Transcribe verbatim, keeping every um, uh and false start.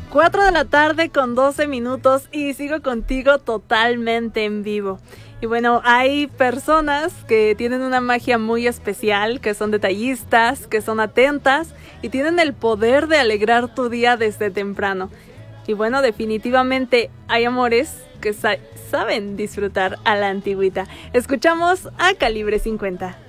cuatro de la tarde con doce minutos y sigo contigo totalmente en vivo. Y bueno, hay personas que tienen una magia muy especial, que son detallistas, que son atentas y tienen el poder de alegrar tu día desde temprano. Y bueno, definitivamente hay amores que sa- saben disfrutar a la antigüita. Escuchamos a Calibre cincuenta.